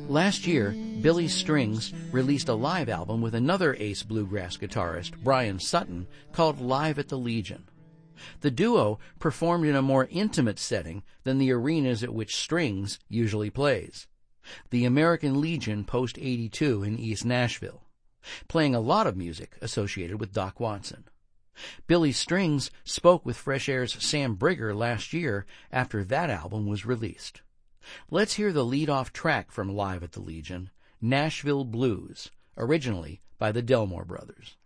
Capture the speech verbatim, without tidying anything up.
Last year, Billy Strings released a live album with another ace bluegrass guitarist, Brian Sutton, called Live at the Legion. The duo performed in a more intimate setting than the arenas at which Strings usually plays, the American Legion Post eighty-two in East Nashville, playing a lot of music associated with Doc Watson. Billy Strings spoke with Fresh Air's Sam Brigger last year after that album was released. Let's hear the lead-off track from Live at the Legion, Nashville Blues, originally by the Delmore Brothers.